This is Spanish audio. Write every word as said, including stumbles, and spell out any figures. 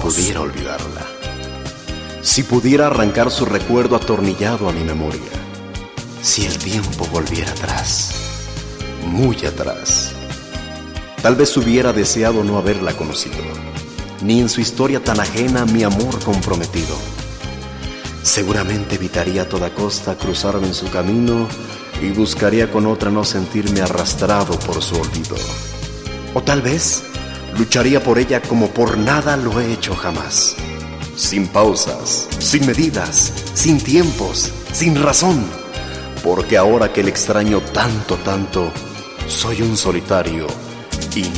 pudiera olvidarla, si pudiera arrancar su recuerdo atornillado a mi memoria, si el tiempo volviera atrás, muy atrás, tal vez hubiera deseado no haberla conocido, ni en su historia tan ajena mi amor comprometido. Seguramente evitaría a toda costa cruzarme en su camino y buscaría con otra no sentirme arrastrado por su olvido. O tal vez lucharía por ella como por nada lo he hecho jamás, sin pausas, sin medidas, sin tiempos, sin razón, porque ahora que le extraño tanto, tanto, soy un solitario y